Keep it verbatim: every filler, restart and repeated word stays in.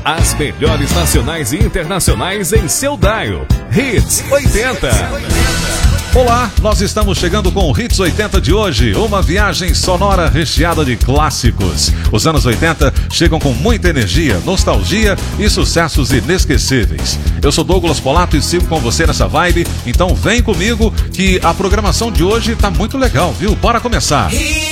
As melhores nacionais e internacionais em seu dial. Hits oitenta. Olá, nós estamos chegando com o Hits oitenta de hoje, uma viagem sonora recheada de clássicos. Os anos oitenta chegam com muita energia, nostalgia e sucessos inesquecíveis. Eu sou Douglas Polato e sigo com você nessa vibe, então vem comigo que a programação de hoje tá muito legal, viu? Bora começar!